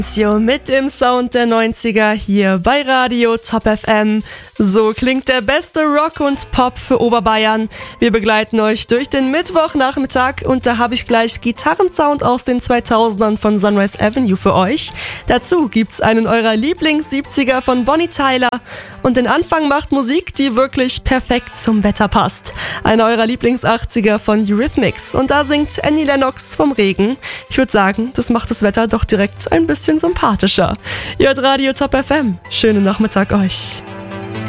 Mit dem Sound der 90er hier bei Radio Top FM. So klingt der beste Rock und Pop für Oberbayern. Wir begleiten euch durch den Mittwochnachmittag und da habe ich gleich Gitarrensound aus den 2000ern von Sunrise Avenue für euch. Dazu gibt's einen eurer Lieblings-70er von Bonnie Tyler und den Anfang macht Musik, die wirklich perfekt zum Wetter passt. Einer eurer Lieblings-80er von Eurythmics und da singt Annie Lennox vom Regen. Ich würde sagen, das macht das Wetter doch direkt ein bisschen sympathischer. Ihr hört Radio Top FM. Schönen Nachmittag euch.